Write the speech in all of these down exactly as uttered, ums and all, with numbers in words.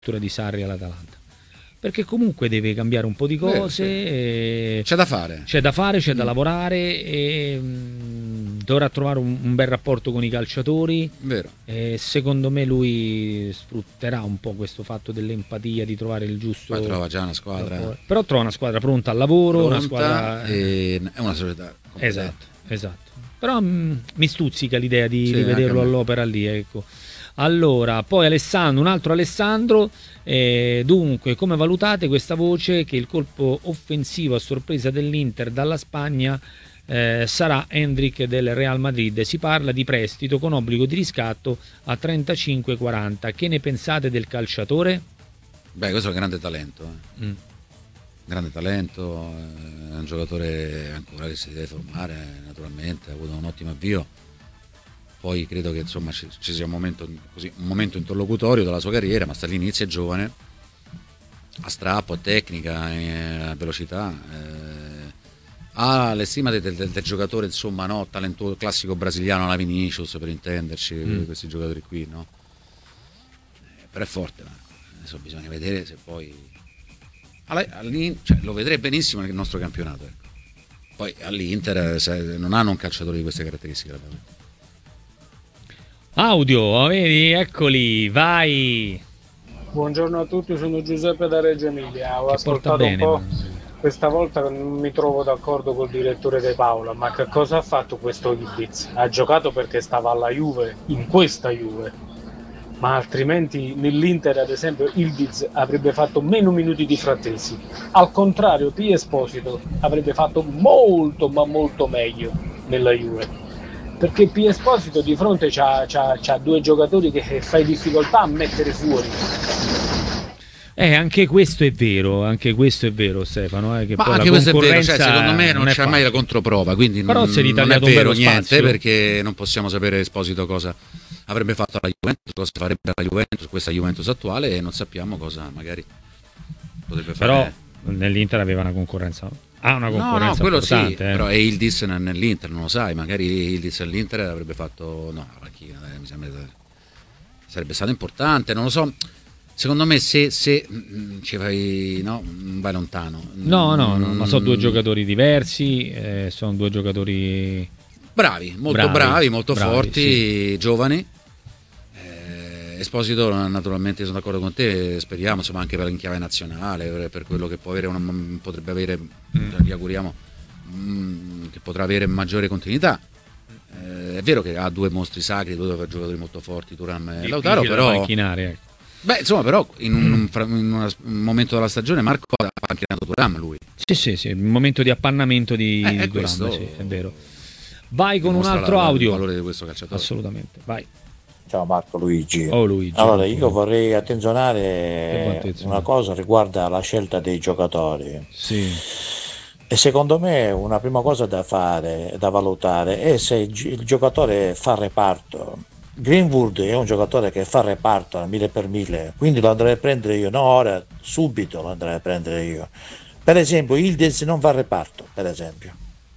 di Sarri all'Atalanta, perché comunque deve cambiare un po' di cose. Vero, sì. C'è da fare, c'è da fare, c'è mm. da lavorare e mh, dovrà trovare un, un bel rapporto con i calciatori. Vero. E secondo me lui sfrutterà un po' questo fatto dell'empatia, di trovare il giusto. Poi trova già una squadra, però, però trova una squadra pronta al lavoro, pronta, una squadra e è una società competente. Esatto, esatto. Però mh, mi stuzzica l'idea di, sì, di vederlo all'opera lì, ecco. Allora, poi Alessandro, un altro Alessandro, eh, dunque, come valutate questa voce che il colpo offensivo a sorpresa dell'Inter dalla Spagna eh, sarà Endrick del Real Madrid? Si parla di prestito con obbligo di riscatto a trentacinque quaranta. Che ne pensate del calciatore? Beh, questo è un grande talento, eh. Mm. grande talento, è un giocatore ancora che si deve formare, naturalmente, ha avuto un ottimo avvio. Poi credo che insomma ci, ci sia un momento, così, un momento interlocutorio della sua carriera, ma sta all'inizio, è giovane, ha strappo, tecnica, eh, velocità, eh, ha l'estima del, del, del giocatore, insomma, no, talentuoso, classico brasiliano alla Vinicius, per intenderci, mm. questi giocatori qui, no? Eh, però è forte, Marco. Adesso bisogna vedere se poi alla, cioè, lo vedrei benissimo nel nostro campionato, ecco. Poi all'Inter se, non hanno un calciatore di queste caratteristiche. Audio, vedi, eccoli, vai. Buongiorno a tutti, sono Giuseppe da Reggio Emilia. Ho che ascoltato bene, un po'. Ma... Questa volta non mi trovo d'accordo col direttore De Paola, ma che cosa ha fatto questo Ildiz? Ha giocato perché stava alla Juve, in questa Juve, ma altrimenti nell'Inter, ad esempio, Ildiz avrebbe fatto meno minuti di Frattesi. Al contrario, P. Esposito avrebbe fatto molto, ma molto meglio nella Juve. Perché P. Esposito di fronte c'ha, c'ha, c'ha due giocatori che fai difficoltà a mettere fuori. Eh, anche questo è vero, anche questo è vero, Stefano. Eh, che Ma poi anche la questo è vero, cioè, secondo me non, non c'è mai la controprova, quindi però non, si è non è vero niente, spazio. Perché non possiamo sapere Esposito cosa avrebbe fatto alla Juventus, cosa farebbe la Juventus, questa Juventus attuale, e non sappiamo cosa magari potrebbe fare. Però nell'Inter aveva una concorrenza. Ah, una concorrenza no, no, quello sì, eh. però è Ildiz nell'Inter, non lo sai, magari Ildiz all'Inter avrebbe fatto, no, la panchina, dai, mi sembra sarebbe stato importante, non lo so. Secondo me se, se ci vai, no, vai lontano. No, no, no, ma sono due giocatori diversi, eh, sono due giocatori bravi, molto bravi, bravi molto bravi, forti, sì. Giovani. Eh, Esposito, naturalmente sono d'accordo con te, speriamo, insomma, anche per in chiave nazionale, per quello che può avere una, potrebbe avere, mm. gli auguriamo, mh, che potrà avere maggiore continuità. Eh, è vero che ha due mostri sacri, due giocatori molto forti, Thuram e Lautaro, però ecco. Beh, insomma, però in un, in un momento della stagione Marco ha panchinato Thuram, lui. Sì, sì, sì, un momento di appannamento di, eh, di Thuram, sì, è vero. Vai con un altro la, audio. Il valore di questo calciatore. Assolutamente, vai. Ciao Marco, Luigi. Oh, Luigi. Allora, io vorrei attenzionare una cosa riguardo alla scelta dei giocatori. Sì. E secondo me una prima cosa da fare, da valutare, è se il, il giocatore fa reparto. Greenwood è un giocatore che fa reparto al mille per mille, quindi lo andrei a prendere io, no ora, subito lo andrei a prendere io. Per esempio, Ildiz non fa reparto, per esempio.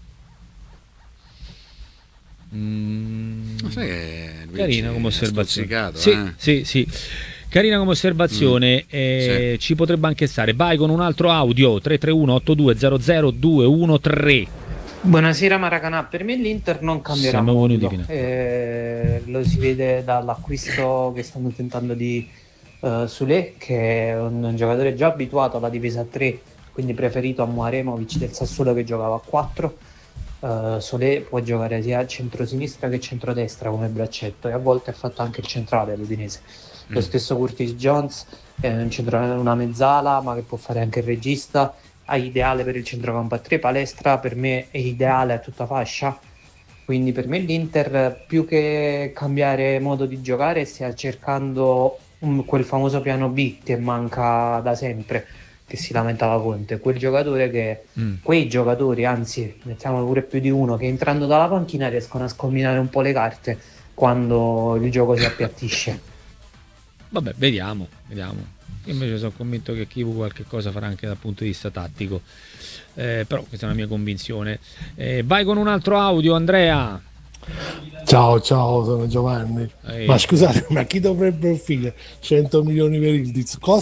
Mm. Sai che Luigi carina come osservazione. Sì, eh? sì, sì. Carina come osservazione, mm. eh, sì. Ci potrebbe anche stare. Vai con un altro audio, tre tre uno otto due zero zero due uno tre. Buonasera Maracanà, per me l'Inter non cambierà molto, eh, lo si vede dall'acquisto che stanno tentando di uh, Sule, che è un, un giocatore già abituato alla difesa a tre, quindi preferito a Muaremovic del Sassuolo che giocava a quattro. uh, Sole può giocare sia a centrosinistra che centrodestra come braccetto, e a volte ha fatto anche il centrale all'Udinese. mm. Lo stesso Curtis Jones è un centro, una mezzala ma che può fare anche il regista, è ideale per il centrocampo a tre. Palestra per me è ideale a tutta fascia, quindi per me l'Inter, più che cambiare modo di giocare, stia cercando un, quel famoso piano B che manca da sempre, che si lamentava Conte, quel giocatore che mm. quei giocatori, anzi mettiamo pure più di uno, che entrando dalla panchina riescono a scombinare un po' le carte quando il gioco si appiattisce. Vabbè, vediamo, vediamo. Io invece sono convinto che Chivu qualche cosa farà anche dal punto di vista tattico, eh, però questa è una mia convinzione. Eh, vai con un altro audio, Andrea. Ciao, ciao, sono Giovanni. Ehi. Ma scusate, ma chi dovrebbe offrire cento milioni per il Diz? Cosa